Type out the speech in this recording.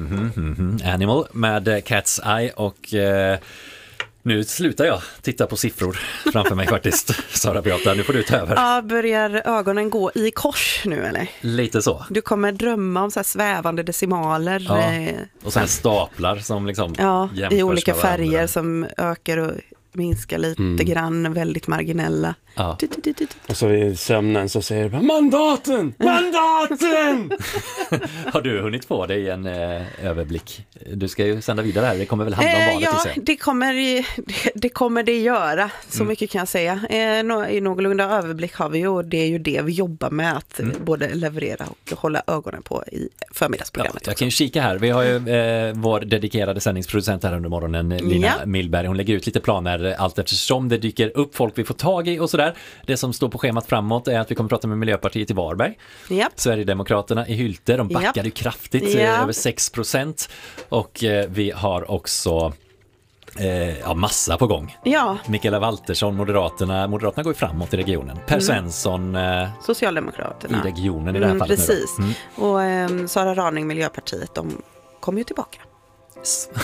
Animal med Cat's Eye och nu slutar jag titta på siffror framför mig faktiskt. Sara Beata, nu får du ta över. Ja, börjar ögonen gå i kors nu eller? Lite så. Du kommer drömma om så här svävande decimaler. Ja. Och så här staplar som liksom i olika färger som ökar och minskar lite grann, väldigt marginella. Ja. Och så i sömnen så säger det mandaten! Har du hunnit få dig en överblick? Du ska ju sända vidare här, det kommer väl handla om valet. Ja, det kommer det göra, så mycket kan jag säga. I någorlunda överblick har vi ju, och det är ju det vi jobbar med, att både leverera och hålla ögonen på i förmiddagsprogrammet. Ja, jag kan ju kika här, vi har ju vår dedikerade sändningsproducent här under morgonen, Lina Millberg. Hon lägger ut lite planer allt eftersom det dyker upp folk vi får tag i och sådär. Det som står på schemat framåt är att vi kommer prata med Miljöpartiet i Varberg. Sverigedemokraterna i Hylte, de backar ju kraftigt, över 6%. Och vi har också massa på gång. Mikaela Waltersson, Moderaterna går ju framåt i regionen. Per Svensson, Socialdemokraterna i regionen i det här fallet. Precis. Och Sara Raning, Miljöpartiet, de kommer ju tillbaka.